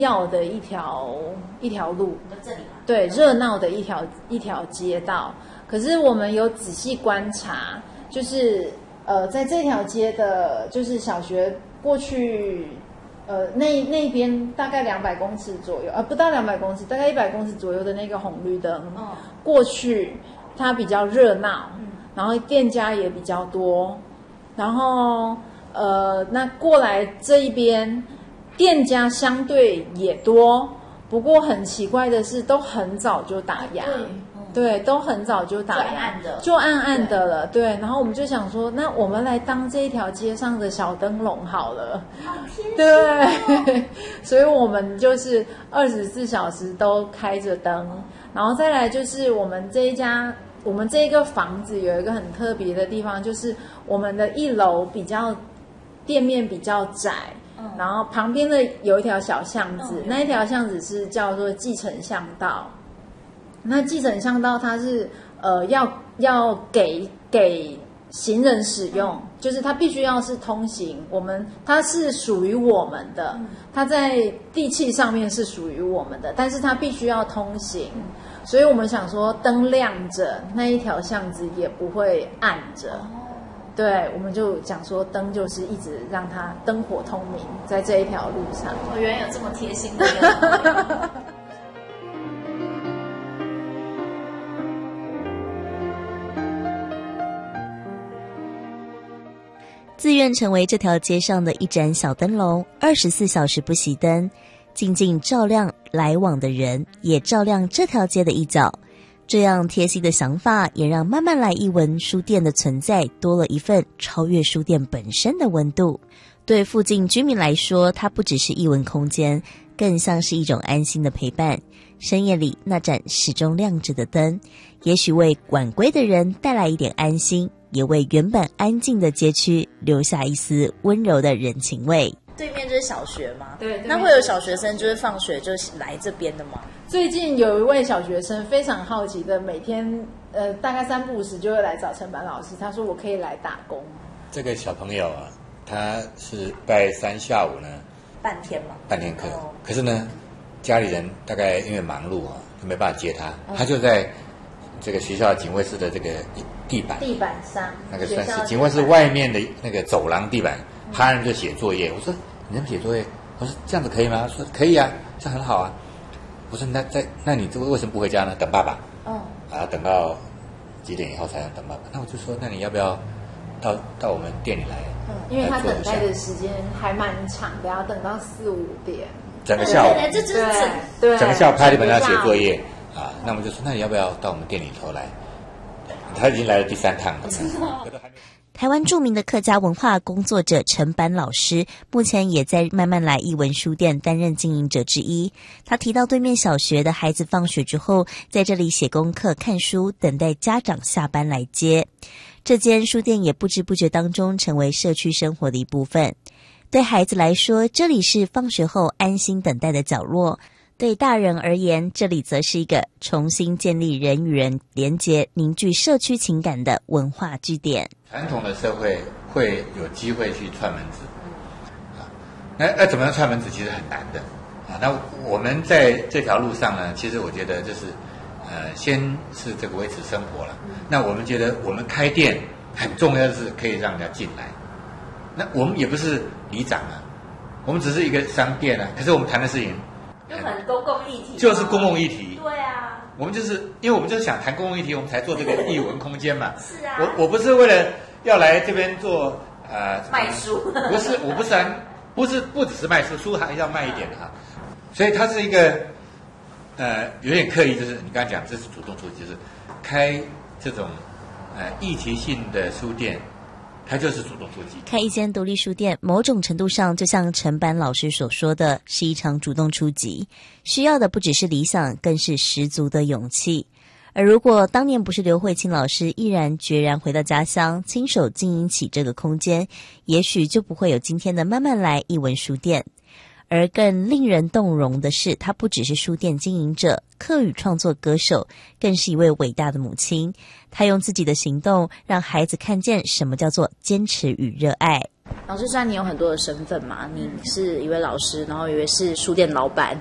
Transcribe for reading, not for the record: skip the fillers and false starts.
要的一条路，对，热闹的一条街道。可是我们有仔细观察，就是在这条街的，就是小学过去，那边大概200公尺左右，不到200公尺，大概100公尺左右的那个红绿灯，过去它比较热闹，然后店家也比较多，然后那过来这一边。店家相对也多，不过很奇怪的是，都很早就打烊，对，都很早就打烊，就暗暗的了，对。然后我们就想说，那我们来当这一条街上的小灯笼好了， 好贴心对，所以我们就是24小时都开着灯，然后再来就是我们这一个房子有一个很特别的地方，就是我们的1楼店面比较窄。然后旁边的有一条小巷子，那一条巷子是叫做继承巷道。那继承巷道它是要给行人使用，就是它必须要是通行，它是属于我们的，它在地契上面是属于我们的，但是它必须要通行。所以我们想说灯亮着，那一条巷子也不会暗着。对，我们就讲说灯就是一直让它灯火通明，在这一条路上。 原来有这么贴心的人。 自愿成为这条街上的一盏小灯笼，24小时不熄灯，静静照亮来往的人，也照亮这条街的一角。这样贴心的想法，也让慢慢来艺文书店的存在多了一份超越书店本身的温度。对附近居民来说，它不只是艺文空间，更像是一种安心的陪伴。深夜里那盏始终亮着的灯，也许为晚归的人带来一点安心，也为原本安静的街区留下一丝温柔的人情味。 对面就是小学吗？ 对， 那会有小学生就是放学就来这边的吗？ 最近有一位小学生非常好奇的，每天大概3不5时就会来找陈板老师，他说我可以来打工。 这个小朋友啊，他是拜3下午呢半天嘛， 半天课，可是呢家里人大概因为忙碌啊，就没办法接他，他就在这个学校警卫室的这个地板上， 那个算是警卫室外面的那个走廊地板，他人就写作业。我说你能写作业？我说这样子可以吗？说可以啊，这样很好啊。我说那你这个为什么不回家呢？等爸爸。等到几点以后才能等爸爸？那我就说，那你要不要到我们店里来？ 因为他等待的时间还蛮长的，要等到4、5点。 整个下午， 对， 整个下午他基本上写作业啊。那我们就说，那你要不要到我们店里头来？他已经来了第3趟了。 台湾著名的客家文化工作者陈板老师，目前也在慢慢来艺文书店担任经营者之一。他提到，对面小学的孩子放学之后，在这里写功课、看书，等待家长下班来接。这间书店也不知不觉当中成为社区生活的一部分。对孩子来说，这里是放学后安心等待的角落；对大人而言，这里则是一个重新建立人与人连结、凝聚社区情感的文化据点。 传统的社会会有机会去串门子，那怎么样串门子其实很难的啊。那我们在这条路上呢，其实我觉得就是先是这个维持生活了。那我们觉得我们开店很重要的是可以让人家进来。那我们也不是里长啊，我们只是一个商店啊。可是我们谈的事情就很公共议题， 就是公共议题。 对啊。 我们就是因为我们就是想谈公共议题，我们才做这个艺文空间嘛。 是啊。 我不是为了要来这边做卖书。 不是，我不只是卖书，书还要卖一点哈。所以它是一个有点刻意，就是你刚才讲这是主动出击，就是开这种议题性的书店。它就是主动出击。 开一间独立书店，某种程度上就像陈板老师所说的，是一场主动出击，需要的不只是理想，更是十足的勇气。而如果当年不是刘慧清老师毅然决然回到家乡，亲手经营起这个空间，也许就不会有今天的慢慢来艺文书店。而更令人动容的是，她不只是书店经营者、客语创作歌手，更是一位伟大的母亲。她用自己的行动让孩子看见什么叫做坚持与热爱。 老师，虽然你有很多的身份嘛，你是一位老师，然后一位是书店老板，